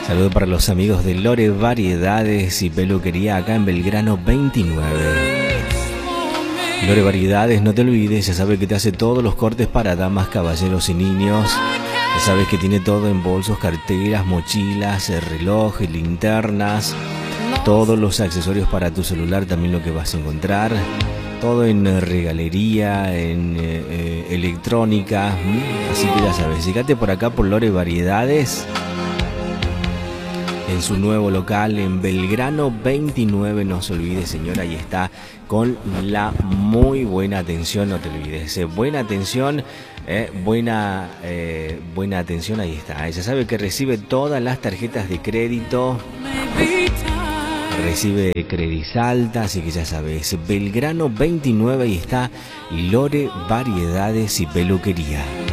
Saludo para los amigos de Lore Variedades y Peluquería acá en Belgrano 29. Lore Variedades, no te olvides, ya sabes que te hace todos los cortes para damas, caballeros y niños. Ya sabes que tiene todo en bolsos, carteras, mochilas, relojes, linternas, todos los accesorios para tu celular, también lo que vas a encontrar. Todo en regalería, en electrónica. Así que ya sabes, fíjate por acá por Lore Variedades, en su nuevo local en Belgrano 29. No se olvide, señora, ahí está con la muy buena atención, no te olvides, buena atención, buena atención, ahí está. Ya sabe que recibe todas las tarjetas de crédito, recibe Credisalta, así que ya sabes, Belgrano 29, ahí está Lore Variedades y Peluquería.